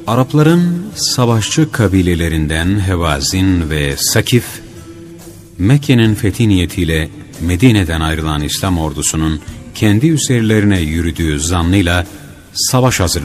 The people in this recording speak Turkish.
Arapların savaşçı kabilelerinden Hevazin ve Sakif, Mekke'nin fethi niyetiyle Medine'den ayrılan İslam ordusunun kendi üzerlerine yürüdüğü zannıyla savaş hazırlığı